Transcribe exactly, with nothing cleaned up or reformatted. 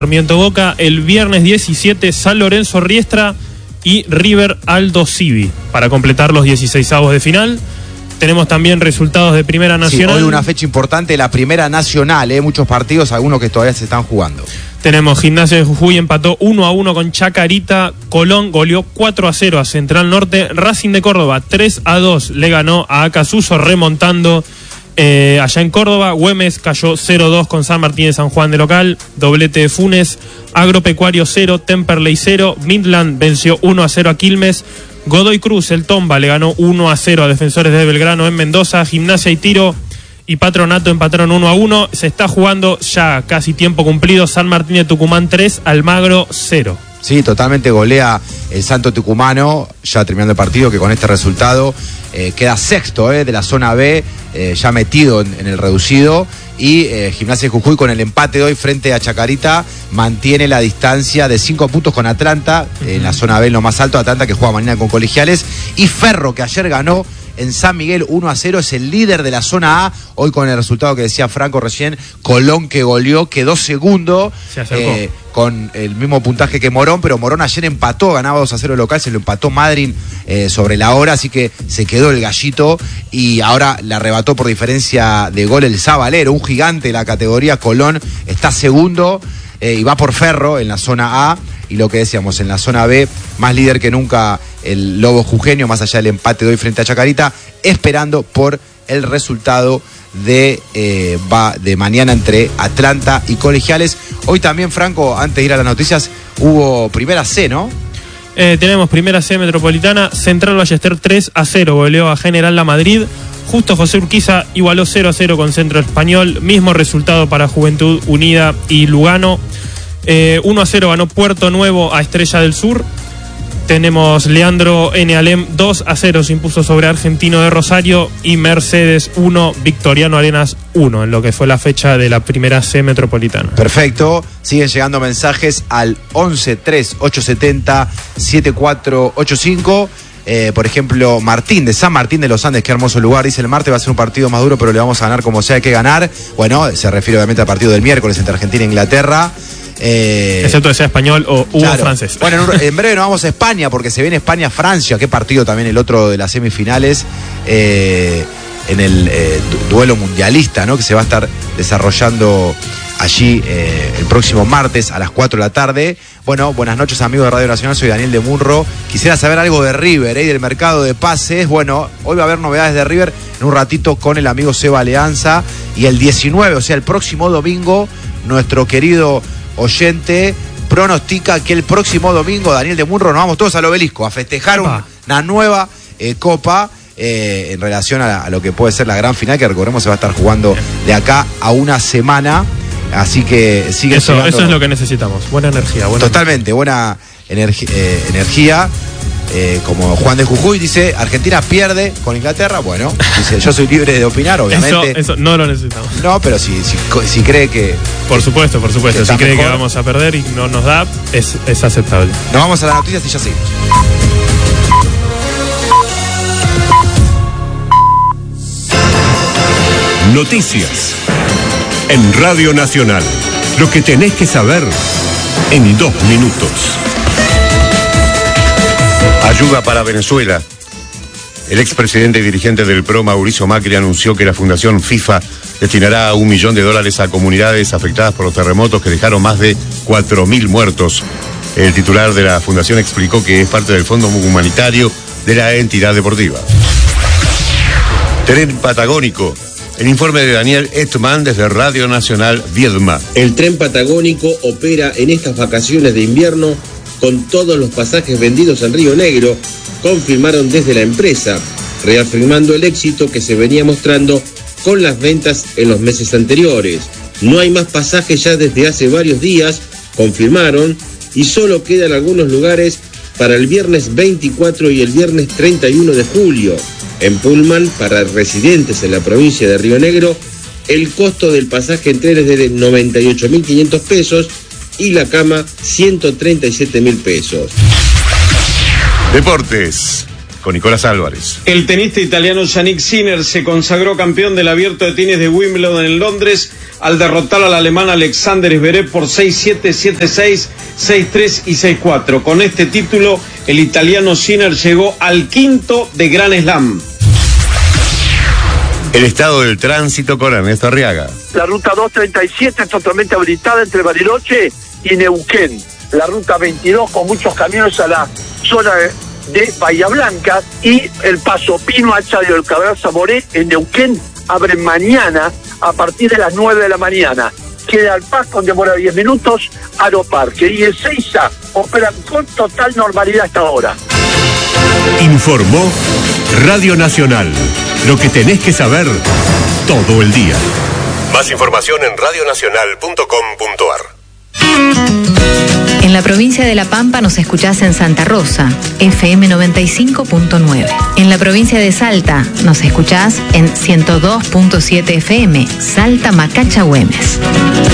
Sarmiento Boca. El viernes diecisiete, San Lorenzo Riestra y River Aldo Civi, para completar los dieciseisavos de final. Tenemos también resultados de Primera Nacional. Sí, hoy una fecha importante, la Primera Nacional, ¿eh? Muchos partidos, algunos que todavía se están jugando. Tenemos Gimnasia de Jujuy, empató uno a uno con Chacarita. Colón goleó cuatro a cero a Central Norte. Racing de Córdoba tres a dos le ganó a Acasuso, remontando eh, allá en Córdoba. Güemes cayó cero a dos con San Martín de San Juan de local. Doblete de Funes. Agropecuario cero, Temperley cero. Midland venció uno a cero a Quilmes. Godoy Cruz, el Tomba, le ganó uno a cero a Defensores de Belgrano en Mendoza. Gimnasia y Tiro y Patronato empataron uno a uno. Se está jugando ya casi tiempo cumplido. San Martín de Tucumán tres, Almagro cero. Sí, totalmente golea el Santo Tucumano, ya terminando el partido, que con este resultado eh, queda sexto eh, de la zona B, eh, ya metido en, en el reducido. Y eh, Gimnasia de Jujuy, con el empate de hoy frente a Chacarita, mantiene la distancia de cinco puntos con Atlanta, uh-huh. en la zona B, en lo más alto. Atlanta, que juega mañana con Colegiales. Y Ferro, que ayer ganó en San Miguel uno a cero, es el líder de la zona A. Hoy, con el resultado que decía Franco recién, Colón, que goleó, quedó segundo, se acercó. Eh, con el mismo puntaje que Morón, pero Morón ayer empató, ganaba dos a cero local, se lo empató Madryn eh, sobre la hora, así que se quedó el gallito y ahora le arrebató por diferencia de gol el Zabalero, un gigante de la categoría. Colón está segundo eh, y va por Ferro en la zona A. Y lo que decíamos, en la zona B, más líder que nunca el Lobo Jujeño, más allá del empate de hoy frente a Chacarita, esperando por el resultado de, eh, va de mañana entre Atlanta y Colegiales. Hoy también, Franco, antes de ir a las noticias, hubo Primera C, ¿no? Eh, tenemos Primera C Metropolitana. Central Ballester tres a cero goleó a General La Madrid. Justo José Urquiza igualó cero a cero con Centro Español. Mismo resultado para Juventud Unida y Lugano. Eh, uno a cero ganó Puerto Nuevo a Estrella del Sur. Tenemos Leandro N. Alem dos a cero se impuso sobre Argentino de Rosario. Y Mercedes uno, Victoriano Arenas uno, en lo que fue la fecha de la Primera C Metropolitana. Perfecto, siguen llegando mensajes al once tres ocho setenta siete cuatro ocho cinco. Eh, por ejemplo, Martín de San Martín de los Andes, qué hermoso lugar, dice: el martes va a ser un partido más duro, pero le vamos a ganar como sea, hay que ganar. Bueno, se refiere obviamente al partido del miércoles entre Argentina e Inglaterra. Eh, Excepto que sea español o hubo claro. francés. Bueno, en, en breve nos vamos a España, porque se viene España-Francia. Qué partido también el otro de las semifinales, eh, en el eh, duelo mundialista, ¿no? Que se va a estar desarrollando allí eh, el próximo martes a las cuatro de la tarde. Bueno, buenas noches, amigos de Radio Nacional, soy Daniel de Munro. Quisiera saber algo de River ¿eh? y del mercado de pases. Bueno, hoy va a haber novedades de River en un ratito con el amigo Seba Aleanza. Y el diecinueve, o sea, el próximo domingo, nuestro querido oyente pronostica que el próximo domingo, Daniel de Munro, nos vamos todos al Obelisco a festejar un, una nueva eh, copa eh, en relación a, a lo que puede ser la gran final, que recordemos se va a estar jugando de acá a una semana. Así que sigue eso, llegando. Eso es lo que necesitamos, buena energía. Buena Totalmente, buena energi- eh, energía. Eh, como Juan de Jujuy dice: Argentina pierde con Inglaterra. Bueno, dice, yo soy libre de opinar, obviamente. Eso, eso no lo necesitamos. No, pero si, si, si cree que... Por supuesto, por supuesto. Si cree mejor, que vamos a perder y no nos da, es, es aceptable. Nos vamos a las noticias y ya seguimos. Noticias en Radio Nacional. Lo que tenés que saber en dos minutos. Ayuda para Venezuela. El expresidente y dirigente del P R O, Mauricio Macri, anunció que la Fundación FIFA destinará un millón de dólares a comunidades afectadas por los terremotos que dejaron más de cuatro mil muertos. El titular de la fundación explicó que es parte del fondo humanitario de la entidad deportiva. Tren Patagónico. El informe de Daniel Etman desde Radio Nacional Viedma. El tren patagónico opera en estas vacaciones de invierno con todos los pasajes vendidos en Río Negro, confirmaron desde la empresa, reafirmando el éxito que se venía mostrando con las ventas en los meses anteriores. No hay más pasajes ya desde hace varios días, confirmaron, y solo quedan algunos lugares para el viernes veinticuatro y el viernes treinta y uno de julio. En Pullman, para residentes en la provincia de Río Negro, el costo del pasaje en tren es de noventa y ocho mil quinientos pesos y la cama ciento treinta y siete mil pesos. Deportes. con Nicolás Álvarez. El tenista italiano Yannick Sinner se consagró campeón del Abierto de Tenis de Wimbledon en Londres al derrotar al alemán Alexander Zverev por seis siete, siete seis, seis tres y seis cuatro. Con este título, el italiano Sinner llegó al quinto de Grand Slam. El estado del tránsito con Ernesto Arriaga. La ruta doscientos treinta y siete es totalmente habilitada entre Bariloche y Neuquén. La ruta veintidós con muchos camiones a la zona de Bahía Blanca, y el paso Pino Achario del Cabral Zamoré en Neuquén abre mañana a partir de las nueve de la mañana. Queda al Paz con demora diez minutos, Aeroparque, y Ezeiza opera con total normalidad hasta ahora. Informó Radio Nacional. Lo que tenés que saber todo el día. Más información en radionacional punto com punto ar. En la provincia de La Pampa nos escuchás en Santa Rosa, F M noventa y cinco punto nueve. En la provincia de Salta nos escuchás en ciento dos punto siete F M, Salta Macacha Güemes.